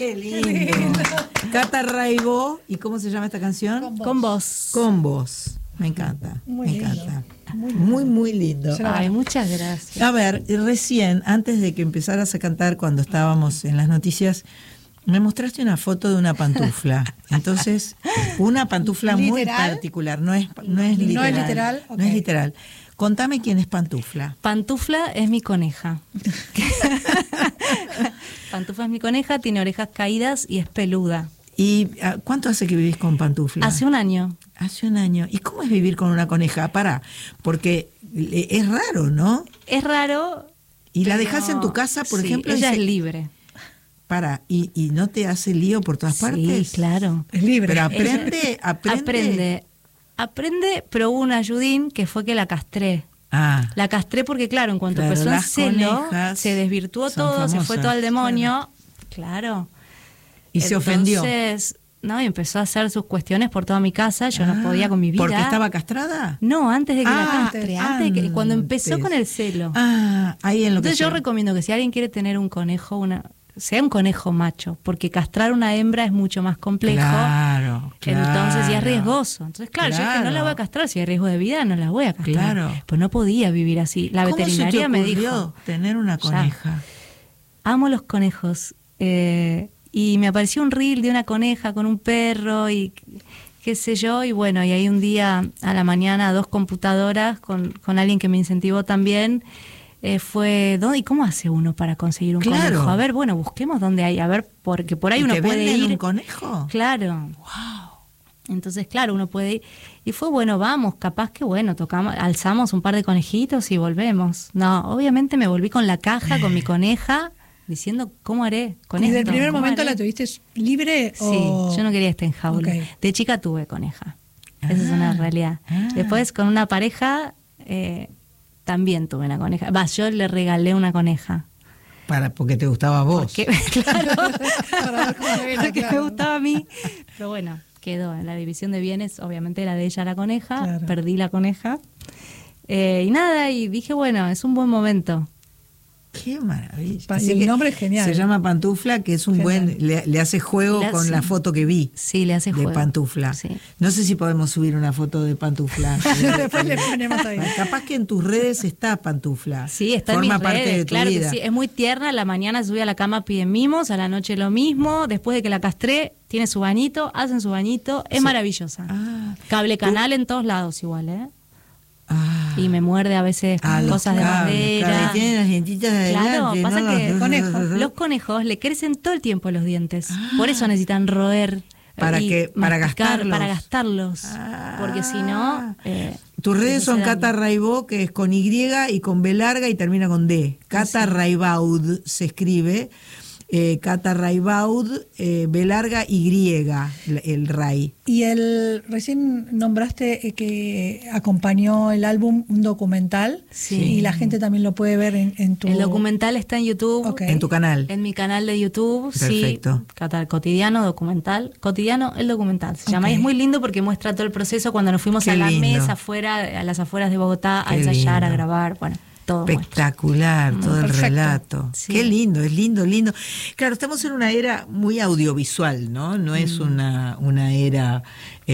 Qué lindo. Cata Raibó, ¿y cómo se llama esta canción? Con vos. Con vos. Me encanta, Muy me lindo. encanta. Muy lindo. Ay, muchas gracias. A ver, recién, antes de que empezaras a cantar, cuando estábamos en las noticias, me mostraste una foto de una pantufla. Entonces, una pantufla muy ¿Literal? particular, no es literal. ¿No es literal? No es Ok. literal. Contame quién es Pantufla. Pantufla es mi coneja. Pantufla es mi coneja, tiene orejas caídas y es peluda. ¿Y cuánto hace que vivís con Pantufla? Hace un año. Hace un año. ¿Y cómo es vivir con una coneja? Pará, porque es raro, ¿no? Es raro. ¿Y la pero- dejás en tu casa, por sí, ejemplo? Ella y es se- libre. Pará, ¿y no te hace lío por todas partes? Sí, claro. Es libre. Pero aprende. Aprende, pero hubo un ayudín que fue que la castré. Ah, La castré porque, claro, en cuanto Claro, empezó el las celo, conejas se desvirtuó son todo, se fue famosas, todo al demonio. Claro. y se ofendió. Entonces, no, y empezó a hacer sus cuestiones por toda mi casa, yo no podía con mi vida. ¿Porque estaba castrada? No, antes de que la Ah, castre, antes de que, cuando empezó antes. con el celo. Ah, ahí en lo Entonces que yo se- recomiendo que si alguien quiere tener un conejo, sea un conejo macho, porque castrar una hembra es mucho más complejo. Claro, Entonces, y es claro. riesgoso. Entonces, claro, yo dije, no la voy a castrar, si hay riesgo de vida, no la voy a castrar. Claro. Pues no podía vivir así. La ¿Cómo veterinaria se te me ocurrió dijo, tener una coneja? amo los conejos. Y me apareció un reel de una coneja con un perro y qué sé yo. Y bueno, y ahí un día a la mañana 2 computadoras con alguien que me incentivó también. Fue, ¿y cómo hace uno para conseguir un Claro. conejo? A ver, bueno, busquemos dónde hay. A ver, porque por ahí ¿Y uno te puede venden ir. un conejo? Claro. Entonces, claro, uno puede ir. Y fue, bueno, vamos, capaz que, bueno, alzamos un par de conejitos y volvemos. No, obviamente me volví con la caja, con mi coneja, diciendo, ¿cómo haré con ¿Y esto? del primer ¿Cómo momento haré? la tuviste libre? Sí, o... yo no quería estar en jaula. Ok. De chica tuve coneja. Esa es una realidad. Después, con una pareja, también tuve una coneja. Yo le regalé una coneja. Porque te gustaba a vos. Porque, claro, Para ver cómo era, porque me claro. gustaba a mí. Pero bueno, quedó en la división de bienes, obviamente era de ella la coneja, Claro. perdí la coneja. Y nada, y dije, bueno, es un buen momento. Qué maravilla. Y Así el que nombre es genial. Se llama Pantufla, que es un Genial. buen... Le hace juego con Sí. la foto que vi. Sí, le hace de juego. Pantufla. Sí. No sé si podemos subir una foto de Pantufla. Después le ponemos ahí. Capaz que en tus redes está Pantufla. Sí, está Forma en mis parte redes, de tu claro vida. que sí. Es muy tierna, a la mañana se sube a la cama, pide mimos, a la noche lo mismo, después de que la castré, tiene su bañito, hacen su bañito, es maravillosa. Ah. Cable canal en todos lados igual, ¿eh? Ah. Y me muerde a veces con Los cosas de cables, madera. claro, y tienen las dientitas de Claro, adelante. pasa ¿no? que Los los conejos le crecen todo el tiempo los dientes. Por eso necesitan roer. Para y para masticar, gastarlos. Para gastarlos. Ah. Porque si no... Tus redes eso son se daña. Cata Raibó, que es con Y y con B larga y termina con D. Cata Raibaud se escribe. Cata Raibaud, B larga Y, el Ray. Y recién nombraste que acompañó el álbum un documental. Sí. Y la gente también lo puede ver en tu... El documental está en YouTube. Ok. En tu canal. En mi canal de YouTube, Perfecto. sí. Cata, cotidiano, documental. Cotidiano, el documental. Se llama. Ok. Y es muy lindo porque muestra todo el proceso cuando nos fuimos Qué a la lindo. mesa afuera, a las afueras de Bogotá, a Qué ensayar, a lindo. grabar. Bueno, todo. muestra. Espectacular, todo el Perfecto. relato. Sí. Qué lindo, es lindo, lindo. Claro, estamos en una era muy audiovisual, ¿no? No es una era,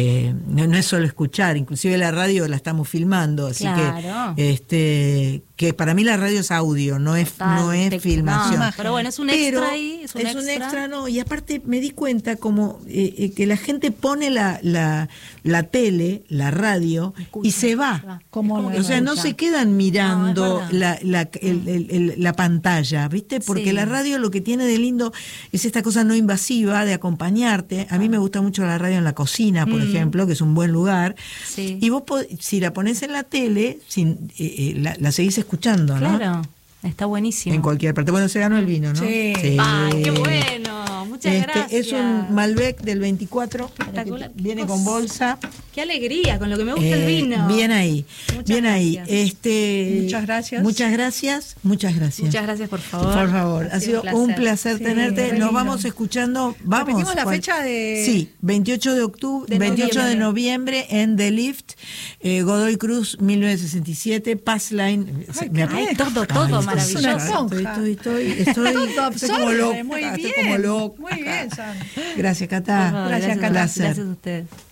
no es solo escuchar, inclusive la radio la estamos filmando, así Claro. que para mí la radio es audio, no es filmación. No, pero bueno, es un Pero extra ahí. Es un extra. no, y aparte me di cuenta como que la gente pone la tele, la radio, y se va. Como O sea, no se quedan mirando No, es la pantalla, ¿viste? Porque Sí. la radio lo que tiene de lindo es esta cosa no invasiva de acompañarte. A mí me gusta mucho la radio en la cocina, por ejemplo, que es un buen lugar. Sí. Y vos, si la pones en la tele, la seguís escuchando, ¿no? Claro, está buenísimo. En cualquier parte. Bueno, se ganó el vino, ¿no? Sí. ¡Ay, qué bueno! Muchas gracias. Es un Malbec del 24. Espectacular. Viene con bolsa. ¡Qué alegría! Con lo que me gusta el vino. Bien ahí. Muchas bien ahí. gracias. Muchas gracias. Muchas gracias. Muchas gracias. Muchas gracias, por favor. Por favor, ha sido un placer Sí, tenerte. re Nos lindo. vamos escuchando. Vamos. ¿Repetimos la fecha de...? Sí, 28 de octubre, De 28 de noviembre. noviembre en The Lift, Godoy Cruz, 1967, Passline. Ay, todo maravilloso. Es una esponja. Estoy como absorbe, loca. muy Estoy bien. como loca. Muy bien, Sandra. Gracias, Cata. Por favor, Gracias, Cata. Gracias a ustedes.